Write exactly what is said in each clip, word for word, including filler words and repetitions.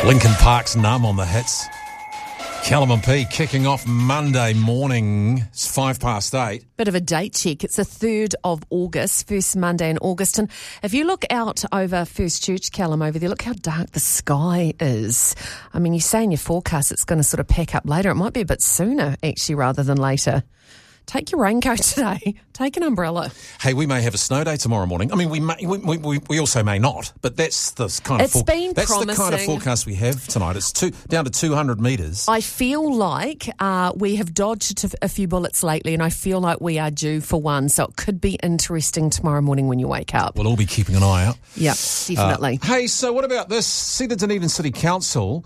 Linkin Park's Numb on the hits. Callum and P kicking off Monday morning. It's five past eight. Bit of a date check. It's the third of August, first Monday in August. And if you look out over First Church, Callum, over there, look how dark the sky is. I mean, you say in your forecast it's going to sort of pack up later. It might be a bit sooner, actually, rather than later. Take your raincoat today. Take an umbrella. Hey, we may have a snow day tomorrow morning. I mean, we may, we, we, we also may not, but that's the kind of It's been that's promising. the kind of forecast we have tonight. It's two, down to two hundred metres. I feel like uh, we have dodged a few bullets lately, and I feel like we are due for one. So it could be interesting tomorrow morning when you wake up. We'll all be keeping an eye out. Yeah, definitely. Uh, hey, so what about this? See, the Dunedin City Council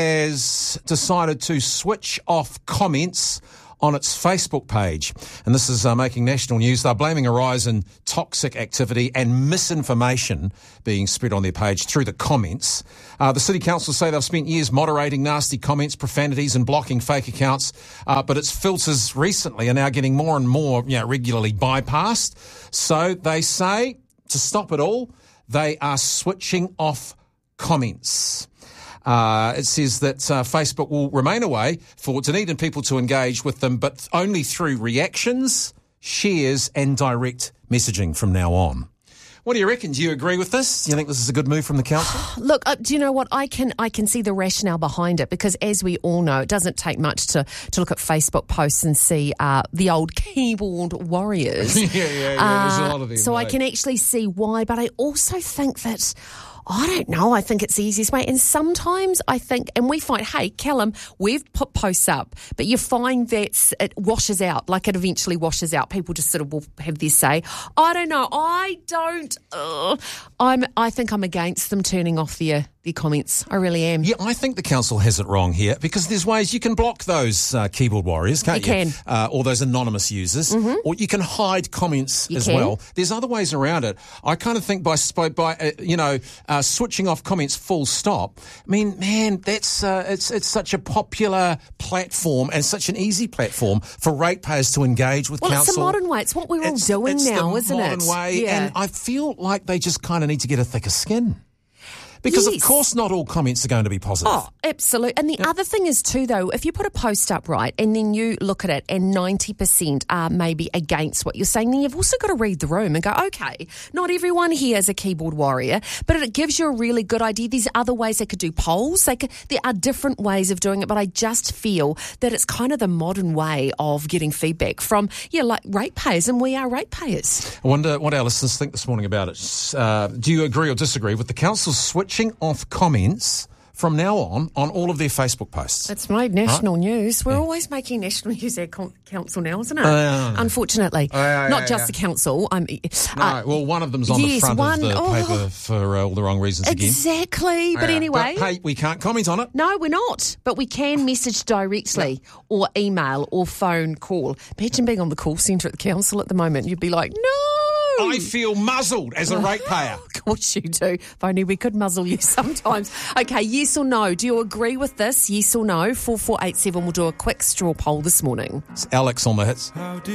has decided to switch off comments on its Facebook page. And this is uh, making national news. They're blaming a rise in toxic activity and misinformation being spread on their page through the comments. Uh, the City Council say they've spent years moderating nasty comments, profanities and blocking fake accounts, uh, but its filters recently are now getting more and more you know, regularly bypassed. So they say, to stop it all, they are switching off comments. Uh, it says that uh, Facebook will remain a way for Dunedin people to engage with them, but only through reactions, shares and direct messaging from now on. What do you reckon? Do you agree with this? Do you think this is a good move from the council? Look, uh, do you know what? I can I can see the rationale behind it because, as we all know, it doesn't take much to, to look at Facebook posts and see uh, the old keyboard warriors. yeah, yeah, yeah. Uh, There's a lot of them. So mate. I can actually see why, but I also think that... I don't know. I think it's the easiest way. And sometimes I think, and we find, hey, Callum, we've put posts up, but you find that it washes out, like it eventually washes out. People just sort of will have their say. I don't know. I don't, uh, I'm, I think I'm against them turning off their, their comments. I really am. Yeah, I think the council has it wrong here because there's ways you can block those uh, keyboard warriors, can't you? You can. Uh, or those anonymous users. Mm-hmm. Or you can hide comments you as can. well. There's other ways around it. I kind of think by, by, by uh, you know, uh, switching off comments full stop. I mean, man, that's uh, it's it's such a popular platform and such an easy platform for ratepayers to engage with well, council. Well, it's a modern way. It's what we're all it's, doing it's now, the isn't modern it? way, yeah. and I feel like they just kind of need to get a thicker skin. Because, yes. of course, not all comments are going to be positive. Oh, absolutely. And the Yep. other thing is, too, though, if you put a post up, right, and then you look at it and ninety percent are maybe against what you're saying, then you've also got to read the room and go, okay, not everyone here is a keyboard warrior, but it gives you a really good idea. There's other ways they could do polls. They could, there are different ways of doing it, but I just feel that it's kind of the modern way of getting feedback from, yeah, like ratepayers, and we are ratepayers. I wonder what our listeners think this morning about it. Uh, do you agree or disagree with the council switching off comments from now on on all of their Facebook posts? It's made national right? news. We're yeah. always making national news, our con- council now, isn't it? Uh, yeah, yeah. Unfortunately. Uh, yeah, Not yeah, just yeah. the council. Um, No, uh, well, one of them's on yes, the front one, of the oh, paper for uh, all the wrong reasons again. Exactly. But Yeah. anyway. But, hey, we can't comment on it. No, we're not. But we can message directly yeah. or email or phone call. Imagine being on the call centre at the council at the moment. You'd be like, no. I feel muzzled as a ratepayer. Of course you do. If only we could muzzle you sometimes. Okay, yes or no? Do you agree with this? Yes or no? four four eight seven. We'll do a quick straw poll this morning. It's Alex on the hits.